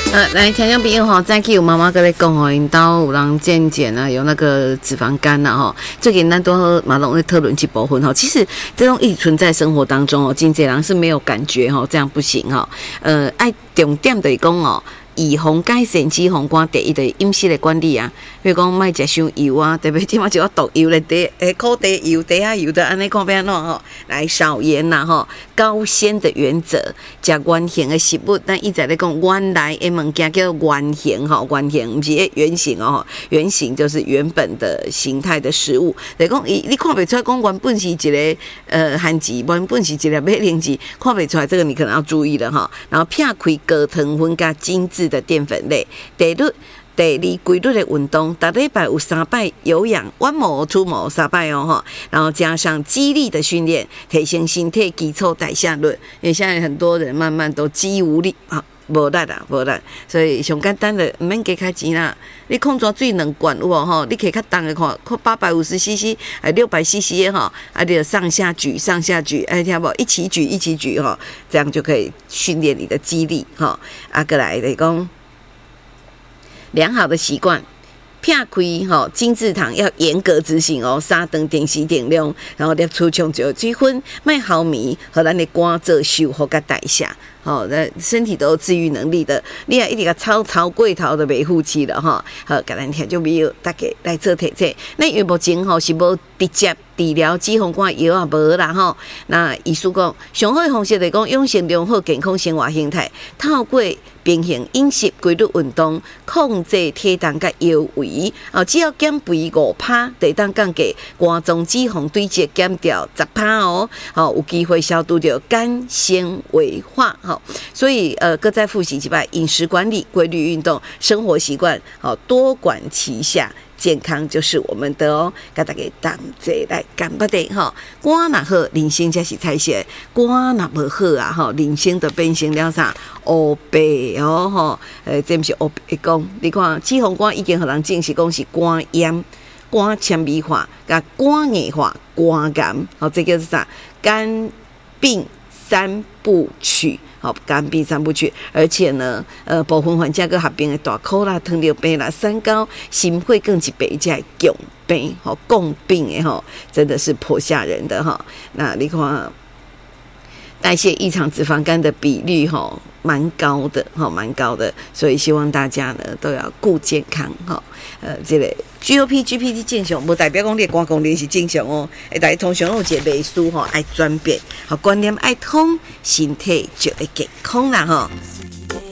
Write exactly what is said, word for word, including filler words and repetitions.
呃，来，听众朋友吼，早起有妈妈跟你讲吼，因兜有人健检啊，有那个脂肪肝呐吼。最近咱都马龙在讨论这部分吼，其实这种一直存在生活当中哦，真侪人是没有感觉吼，这样不行吼。呃，爱重点就是讲哦。预防改善脂肪肝第一的饮食的管理啊，比如讲莫食伤油啊，特别点啊就要毒油咧，地诶苦地油、地下油的安尼看变喏吼，来少盐呐吼，高纤的原则，食原形的食物，咱一直咧讲原来的物件叫原形吼，原形毋是原形哦，原形就是原本的形态的食物。就是讲伊你看袂出来，讲原本是一个呃番薯，原本是一粒马铃薯，看袂出来，这个你可能要注意了哈。然后撇开高糖分加精致的淀粉类，第六、第二规律的运动，每礼拜有三摆有氧，弯毛出毛三摆哦哈，然后加上肌力的训练，提升身体基础代谢率。因为现在很多人慢慢都肌无力啊。无力啦，无力，所以上简单的毋免加开钱啦。你控制水两罐有无吼？你可以较重的看，看八百五十 C C， 哎，六百 C C 的吼，啊，你就上下举，上下举，哎，听无？一起举，一起举吼，这样就可以训练你的肌力吼。啊，过来来讲，良好的习惯。撇开吼精制糖要严格执行哦，三顿定时定量，然后摄取充足水分，莫耗眠，和咱的肝做修复甲代谢。吼、哦，身体都有治愈能力的，你也一定要超超过头就袂负气了哈。好，甲咱听就没有大家来做体测。那因为目前吼是无直接治疗脂肪肝药啊无啦吼。那医师讲，上好的方式就是讲养成良好健康生活形态，透过平衡饮食、规律运动，控制体重甲腰围。哦，只要减肥五趴，就当降低肝脏脂肪堆积减掉十趴哦。好、哦，有机会消除掉肝纤维化。好，所以呃，各再复习几摆饮食管理、规律运动、生活习惯，好，多管齐下，健康就是我们的哦。给大家同齐来干不得哈，肝若好，人生才是彩色；肝若无好啊，哈，人生就变成了啥黑白哦，哈，呃，这不是黑白讲，你看脂肪肝已经互人证实讲是肝炎、肝纤维化、甲肝硬化、肝癌，好，这个是啥？肝病三部曲。好，肝病三部曲，而且呢，呃，部分患者个合并的大口啦、糖尿病啦、三高、心血管疾病，这共病，吼，共病的吼，真的是颇吓人的哈。那你看，代谢异常脂肪肝的比率吼，蛮高的，哈，蛮高的，所以希望大家呢都要顾健康哈。呃，这个 G O P、G P T 正常，无代表讲你的肝功能是正常哦。诶，大家通常有一个类似吼，爱转变，好观念爱通，身体就会健康啦吼。